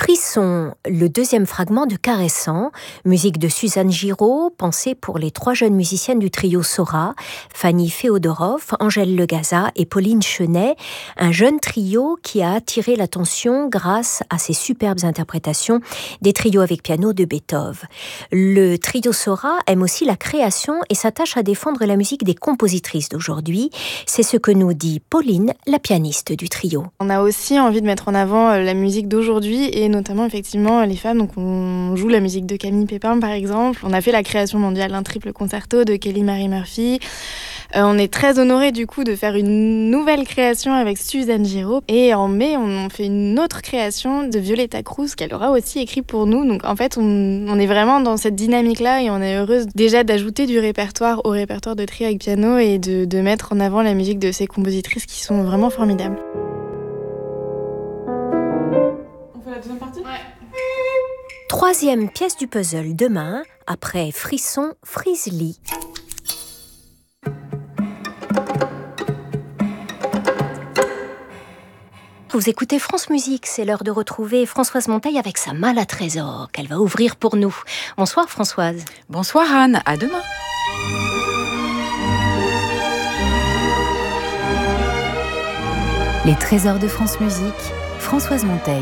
Frisson, le deuxième fragment de Caressant, musique de Suzanne Giraud, pensée pour les 3 jeunes musiciennes du trio Sora, Fanny Féodorov, Angèle Legaza et Pauline Chenet, un jeune trio qui a attiré l'attention grâce à ses superbes interprétations des trios avec piano de Beethoven. Le trio Sora aime aussi la création et s'attache à défendre la musique des compositrices d'aujourd'hui. C'est ce que nous dit Pauline, la pianiste du trio. On a aussi envie de mettre en avant la musique d'aujourd'hui et notamment effectivement les femmes. Donc on joue la musique de Camille Pépin par exemple. On a fait la création mondiale d'un triple concerto de Kelly Marie Murphy. On est très honorés du coup de faire une nouvelle création avec Suzanne Giraud. Et en mai, on fait une autre création de Violetta Cruz qu'elle aura aussi écrit pour nous. Donc en fait, on est vraiment dans cette dynamique-là et on est heureuse déjà d'ajouter du répertoire au répertoire de trio avec piano et de mettre en avant la musique de ces compositrices qui sont vraiment formidables. On fait la deuxième partie ? Ouais. 3e pièce du puzzle demain, après Frisson, Frisely. Vous écoutez France Musique, c'est l'heure de retrouver Françoise Monteil avec sa malle à trésors qu'elle va ouvrir pour nous. Bonsoir Françoise. Bonsoir Anne, à demain. Les trésors de France Musique, Françoise Monteil.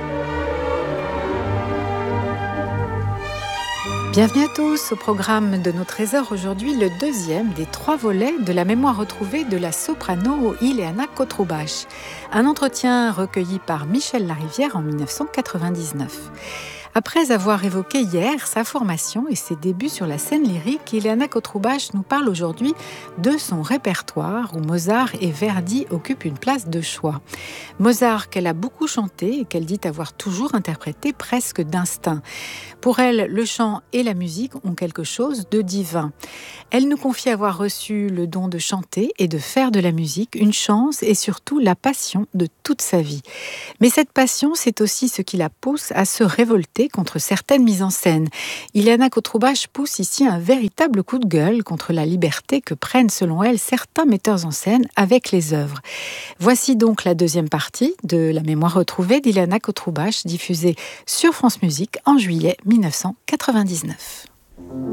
Bienvenue à tous au programme de nos trésors. Aujourd'hui, le 2e des 3 volets de la mémoire retrouvée de la soprano Ileana Kotroubache. Un entretien recueilli par Michel Larivière en 1999. Après avoir évoqué hier sa formation et ses débuts sur la scène lyrique, Ileana Kotroubache nous parle aujourd'hui de son répertoire où Mozart et Verdi occupent une place de choix. Mozart qu'elle a beaucoup chanté et qu'elle dit avoir toujours interprété presque d'instinct. Pour elle, le chant et la musique ont quelque chose de divin. Elle nous confie avoir reçu le don de chanter et de faire de la musique, une chance et surtout la passion de toute sa vie. Mais cette passion, c'est aussi ce qui la pousse à se révolter contre certaines mises en scène. Ileana Kotroubache pousse ici un véritable coup de gueule contre la liberté que prennent selon elle certains metteurs en scène avec les œuvres. Voici donc la 2e partie de la mémoire retrouvée d'Ileana Kotroubache diffusée sur France Musique en juillet 1999.